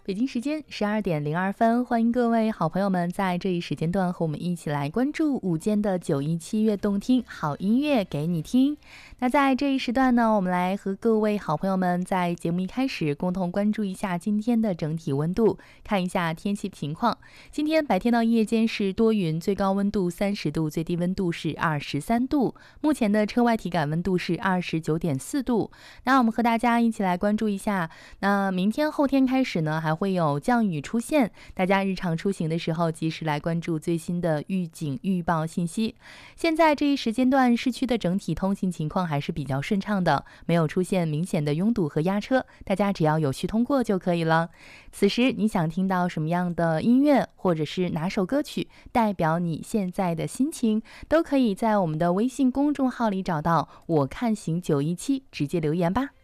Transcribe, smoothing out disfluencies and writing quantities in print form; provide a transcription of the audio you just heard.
北京时间12点02分，欢迎各位好朋友们在这一时间段和我们一起来关注午间的917悦动听，好音乐给你听。那在这一时段呢，我们来和各位好朋友们在节目一开始共同关注一下今天的整体温度，看一下天气情况。今天白天到夜间是多云，最高温度30度，最低温度是23度。目前的车外体感温度是29.4度。那我们和大家一起来关注一下，那明天后天开始呢，还会有降雨出现，大家日常出行的时候及时来关注最新的预警预报信息。现在这一时间段市区的整体通行情况还是比较顺畅的，没有出现明显的拥堵和压车，大家只要有序通过就可以了。此时你想听到什么样的音乐，或者是哪首歌曲代表你现在的心情，都可以在我们的微信公众号里找到我看行917，直接留言吧。